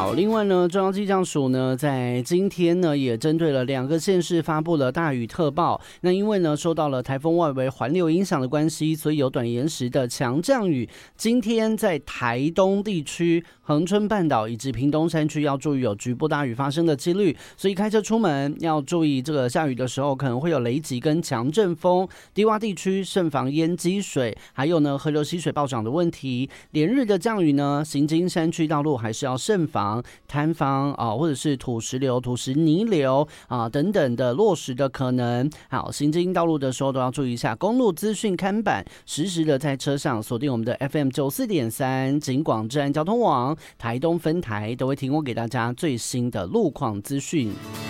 好，另外呢，中央气象署呢在今天呢也针对了2个县市发布了大雨特报。那因为呢受到了台风外围环流影响的关系，所以有短延时的强降雨。今天在台东地区、恒春半岛以及屏东山区要注意有局部大雨发生的几率，所以开车出门要注意这个下雨的时候可能会有雷击跟强阵风。低洼地区慎防淹积水，还有呢河流溪水暴涨的问题。连日的降雨呢，行经山区道路还是要慎防坍方或者是土石流、土石泥流等等的落石的可能。好，行经道路的时候都要注意一下公路资讯看板，实时的在车上锁定我们的 FM 94.3警广治安交通网台东分台，都会提供给大家最新的路况资讯。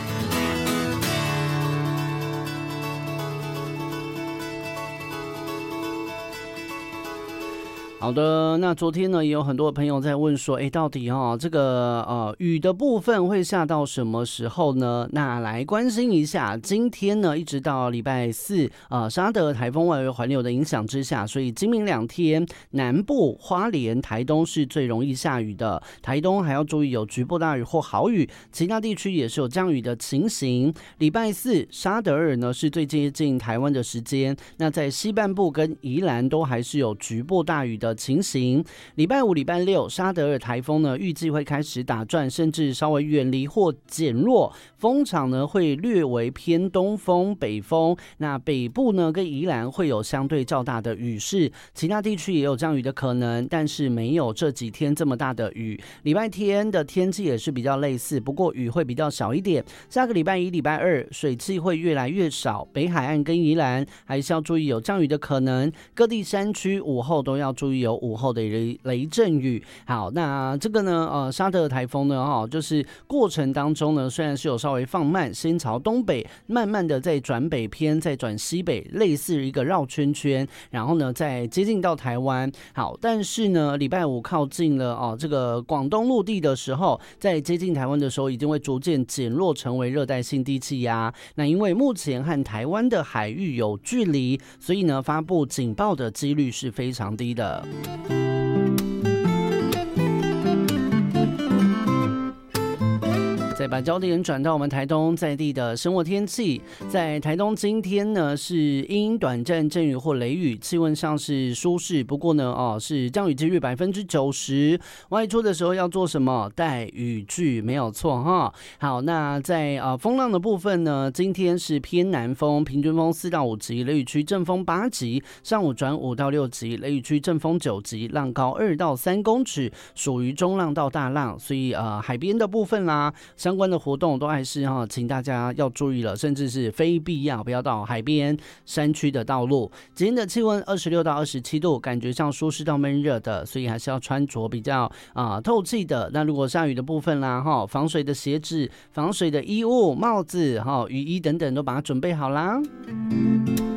好的，那昨天呢也有很多朋友在问说，到底这个雨的部分会下到什么时候呢？那来关心一下，今天呢一直到礼拜四，沙德台风外围环流的影响之下，所以今明2天南部、花莲、台东是最容易下雨的，台东还要注意有局部大雨或豪雨，其他地区也是有降雨的情形。礼拜四沙德尔呢是最接近台湾的时间，那在西半部跟宜兰都还是有局部大雨的情形。礼拜五、礼拜六，沙德尔台风呢预计会开始打转，甚至稍微远离或减弱，风场呢会略为偏东风、北风。那北部呢跟宜兰会有相对较大的雨势，其他地区也有降雨的可能，但是没有这几天这么大的雨。礼拜天的天气也是比较类似，不过雨会比较少一点。下个礼拜一、礼拜二，水汽会越来越少，北海岸跟宜兰还是要注意有降雨的可能，各地山区午后都要注意有午后的雷阵雨。好，那这个呢，沙德尔台风呢，就是过程当中呢，虽然是有稍微放慢，先朝东北，慢慢的再转北偏，再转西北，类似一个绕圈圈，然后呢，再接近到台湾。好，但是呢，礼拜五靠近了这个广东陆地的时候，在接近台湾的时候，一定会逐渐减弱成为热带性低气压。那因为目前和台湾的海域有距离，所以呢，发布警报的几率是非常低的。再把焦点转到我们台东在地的生活天气，在台东今天呢是阴短暂阵雨或雷雨，气温上是舒适，不过呢是降雨几率90%。外出的时候要做什么？带雨具，没有错哈。好，那在风浪的部分呢，今天是偏南风，平均风4到5级，雷雨区阵风8级，上午转5到6级，雷雨区阵风9级，浪高2到3公尺，属于中浪到大浪，所以海边的部分啦，相关的活动都还是请大家要注意了，甚至是非必要不要到海边山区的道路。今天的气温26到27度，感觉上舒适到闷热的，所以还是要穿着比较透气的。那如果下雨的部分啦，防水的鞋子、防水的衣物、帽子、雨衣等等都把它准备好啦。